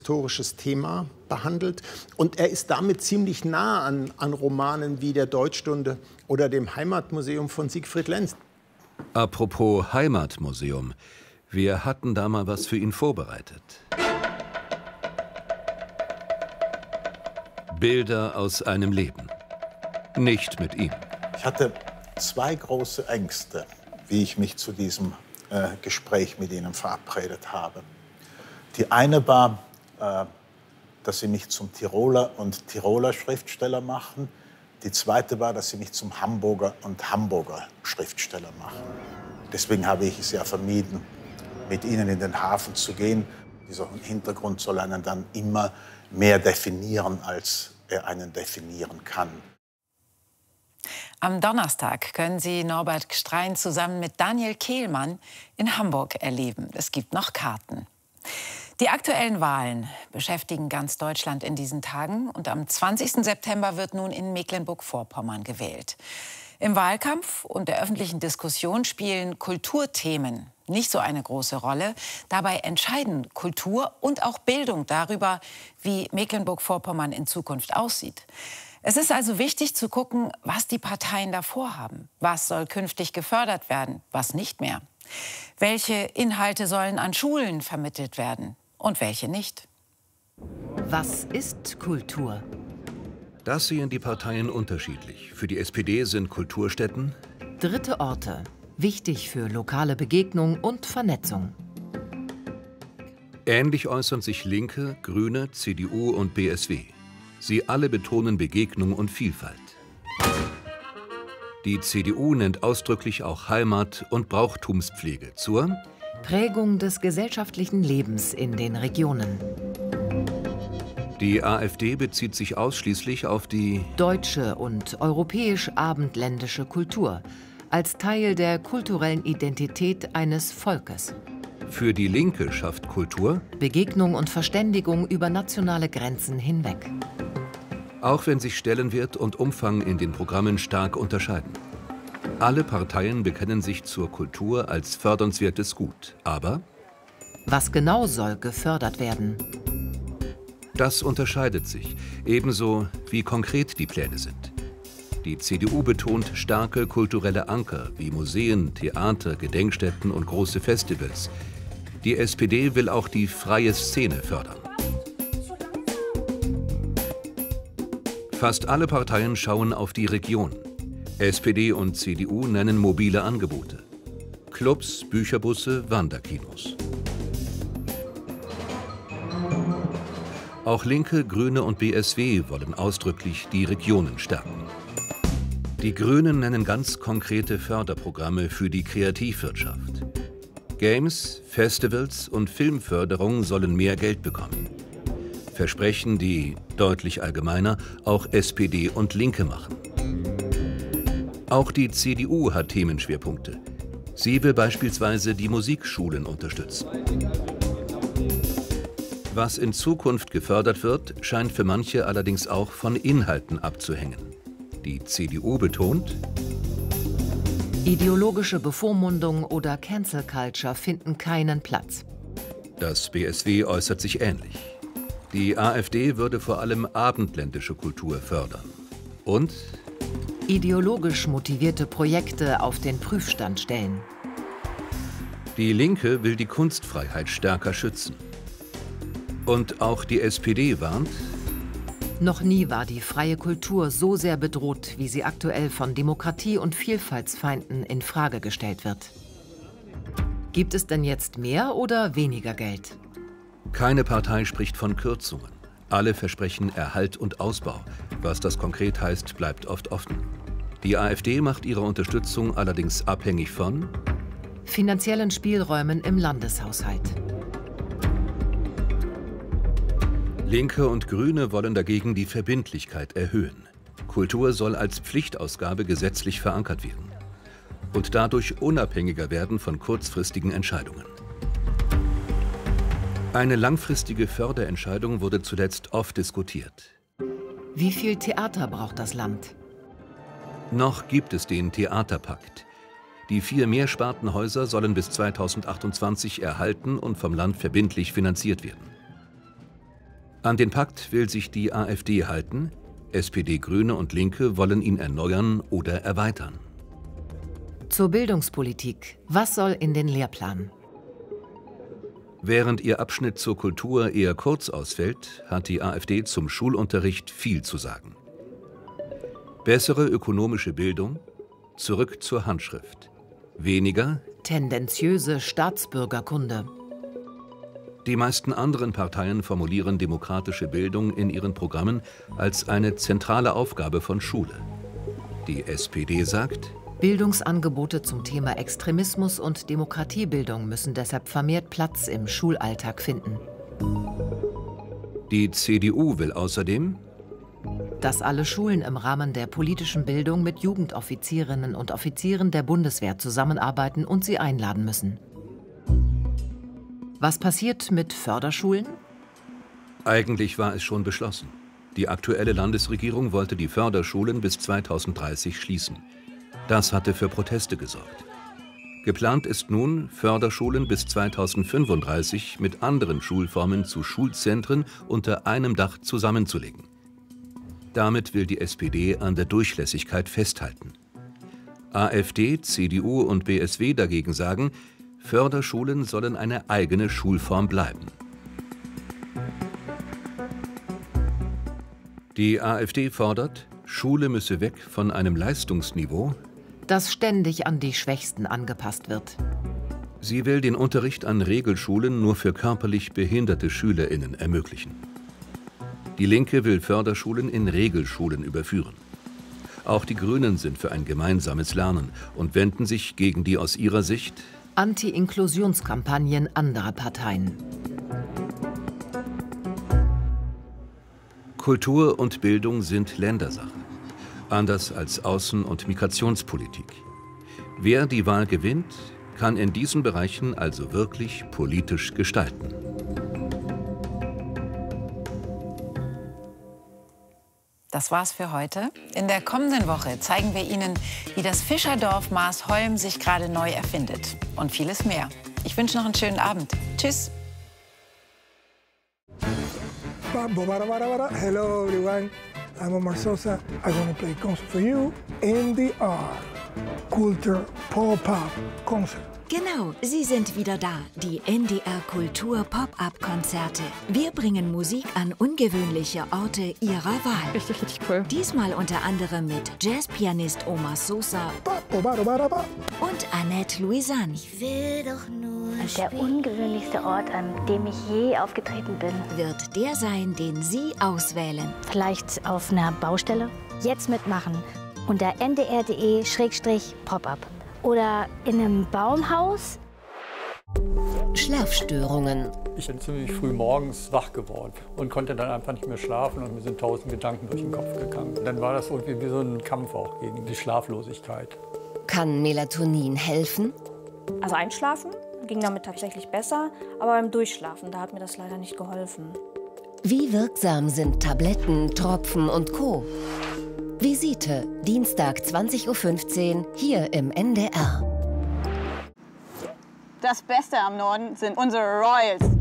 historisches Thema behandelt. Und er ist damit ziemlich nah an Romanen wie der Deutschstunde oder dem Heimatmuseum von Siegfried Lenz. Apropos Heimatmuseum. Wir hatten da mal was für ihn vorbereitet. Bilder aus einem Leben. Nicht mit ihm. Ich hatte zwei große Ängste, wie ich mich zu diesem Gespräch mit Ihnen verabredet habe. Die eine war, dass Sie mich zum Tiroler und Tiroler Schriftsteller machen. Die zweite war, dass Sie mich zum Hamburger und Hamburger Schriftsteller machen. Deswegen habe ich es ja vermieden, mit Ihnen in den Hafen zu gehen. Dieser Hintergrund soll einen dann immer mehr definieren, als er einen definieren kann. Am Donnerstag können Sie Norbert Gstrein zusammen mit Daniel Kehlmann in Hamburg erleben. Es gibt noch Karten. Die aktuellen Wahlen beschäftigen ganz Deutschland in diesen Tagen. Und am 20. September wird nun in Mecklenburg-Vorpommern gewählt. Im Wahlkampf und der öffentlichen Diskussion spielen Kulturthemen nicht so eine große Rolle. Dabei entscheiden Kultur und auch Bildung darüber, wie Mecklenburg-Vorpommern in Zukunft aussieht. Es ist also wichtig zu gucken, was die Parteien da vorhaben. Was soll künftig gefördert werden, was nicht mehr? Welche Inhalte sollen an Schulen vermittelt werden und welche nicht? Was ist Kultur? Das sehen die Parteien unterschiedlich. Für die SPD sind Kulturstätten Dritte Orte. Wichtig für lokale Begegnung und Vernetzung. Ähnlich äußern sich Linke, Grüne, CDU und BSW. Sie alle betonen Begegnung und Vielfalt. Die CDU nennt ausdrücklich auch Heimat- und Brauchtumspflege zur Prägung des gesellschaftlichen Lebens in den Regionen. Die AfD bezieht sich ausschließlich auf die Deutsche und europäisch-abendländische Kultur als Teil der kulturellen Identität eines Volkes. Für die Linke schafft Kultur Begegnung und Verständigung über nationale Grenzen hinweg. auch wenn sich Stellenwert und Umfang in den Programmen stark unterscheiden. Alle Parteien bekennen sich zur Kultur als fördernswertes Gut. Aber Was genau soll gefördert werden? das unterscheidet sich, ebenso wie konkret die Pläne sind. Die CDU betont starke kulturelle Anker wie Museen, Theater, Gedenkstätten und große Festivals. Die SPD will auch die freie Szene fördern. Fast alle Parteien schauen auf die Region. SPD und CDU nennen mobile Angebote. Clubs, Bücherbusse, Wanderkinos. Auch Linke, Grüne und BSW wollen ausdrücklich die Regionen stärken. Die Grünen nennen ganz konkrete Förderprogramme für die Kreativwirtschaft. Games, Festivals und Filmförderung sollen mehr Geld bekommen. Versprechen, die, deutlich allgemeiner, auch SPD und Linke machen. Auch die CDU hat Themenschwerpunkte. Sie will beispielsweise die Musikschulen unterstützen. Was in Zukunft gefördert wird, scheint für manche allerdings auch von Inhalten abzuhängen. Die CDU betont: Ideologische Bevormundung oder Cancel Culture finden keinen Platz. Das BSW äußert sich ähnlich. Die AfD würde vor allem abendländische Kultur fördern. Und Ideologisch motivierte Projekte auf den Prüfstand stellen. die Linke will die Kunstfreiheit stärker schützen. Und auch die SPD warnt: Noch nie war die freie Kultur so sehr bedroht, wie sie aktuell von Demokratie- und Vielfaltsfeinden in Frage gestellt wird. Gibt es denn jetzt mehr oder weniger Geld? Keine Partei spricht von Kürzungen. Alle versprechen Erhalt und Ausbau. Was das konkret heißt, bleibt oft offen. Die AfD macht ihre Unterstützung allerdings abhängig von Finanziellen Spielräumen im Landeshaushalt. Linke und Grüne wollen dagegen die Verbindlichkeit erhöhen. Kultur soll als Pflichtausgabe gesetzlich verankert werden und dadurch unabhängiger werden von kurzfristigen Entscheidungen. Eine langfristige Förderentscheidung wurde zuletzt oft diskutiert. Wie viel Theater braucht das Land? Noch gibt es den Theaterpakt. Die 4 Mehrspartenhäuser sollen bis 2028 erhalten und vom Land verbindlich finanziert werden. An den Pakt will sich die AfD halten. SPD, Grüne und Linke wollen ihn erneuern oder erweitern. Zur Bildungspolitik. Was soll in den Lehrplan? Während ihr Abschnitt zur Kultur eher kurz ausfällt, hat die AfD zum Schulunterricht viel zu sagen. Bessere ökonomische Bildung, zurück zur Handschrift. Weniger tendenziöse Staatsbürgerkunde. Die meisten anderen Parteien formulieren demokratische Bildung in ihren Programmen als eine zentrale Aufgabe von Schule. Die SPD sagt: Bildungsangebote zum Thema Extremismus und Demokratiebildung müssen deshalb vermehrt Platz im Schulalltag finden. Die CDU will außerdem, dass alle Schulen im Rahmen der politischen Bildung mit Jugendoffizierinnen und Offizieren der Bundeswehr zusammenarbeiten und sie einladen müssen. Was passiert mit Förderschulen? Eigentlich war es schon beschlossen. Die aktuelle Landesregierung wollte die Förderschulen bis 2030 schließen. Das hatte für Proteste gesorgt. Geplant ist nun, Förderschulen bis 2035 mit anderen Schulformen zu Schulzentren unter einem Dach zusammenzulegen. Damit will die SPD an der Durchlässigkeit festhalten. AfD, CDU und BSW dagegen sagen, Förderschulen sollen eine eigene Schulform bleiben. Die AfD fordert, Schule müsse weg von einem Leistungsniveau, das ständig an die Schwächsten angepasst wird. Sie will den Unterricht an Regelschulen nur für körperlich behinderte SchülerInnen ermöglichen. Die Linke will Förderschulen in Regelschulen überführen. Auch die Grünen sind für ein gemeinsames Lernen und wenden sich gegen die aus ihrer Sicht Anti-Inklusionskampagnen anderer Parteien. Kultur und Bildung sind Ländersache, anders als Außen- und Migrationspolitik. Wer die Wahl gewinnt, kann in diesen Bereichen also wirklich politisch gestalten. Das war's für heute. In der kommenden Woche zeigen wir Ihnen, wie das Fischerdorf Maasholm sich gerade neu erfindet. Und vieles mehr. Ich wünsche noch einen schönen Abend. Tschüss. Hello everyone, I'm Omar Sosa. I'm gonna play concert for you, NDR, Kultur Pop-Up Concert. Genau, sie sind wieder da, die NDR Kultur Pop-Up-Konzerte. Wir bringen Musik an ungewöhnliche Orte ihrer Wahl. Richtig cool. Diesmal unter anderem mit Jazzpianist Omar Sosa und Annette Louisanne. Ich will doch nur der ungewöhnlichste Ort, an dem ich je aufgetreten bin, wird der sein, den Sie auswählen. Vielleicht auf einer Baustelle? Jetzt mitmachen unter ndr.de/pop-up. Oder in einem Baumhaus? Schlafstörungen. Ich bin ziemlich früh morgens wach geworden und konnte dann einfach nicht mehr schlafen und mir sind 1000 Gedanken durch den Kopf gegangen. Dann war das irgendwie wie so ein Kampf auch gegen die Schlaflosigkeit. Kann Melatonin helfen? Also einschlafen ging damit tatsächlich besser, aber beim Durchschlafen, da hat mir das leider nicht geholfen. Wie wirksam sind Tabletten, Tropfen und Co.? Visite, Dienstag 20:15 Uhr hier im NDR. Das Beste am Norden sind unsere Royals.